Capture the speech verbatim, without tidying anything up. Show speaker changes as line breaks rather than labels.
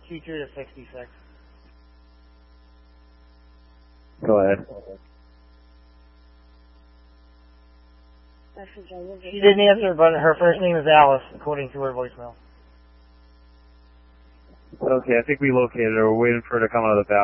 sixty-two to sixty-six.
Go ahead.
She didn't answer, but her first name is Alice, according to her voicemail.
Okay, I think we located her. We're waiting for her to come out of the bathroom.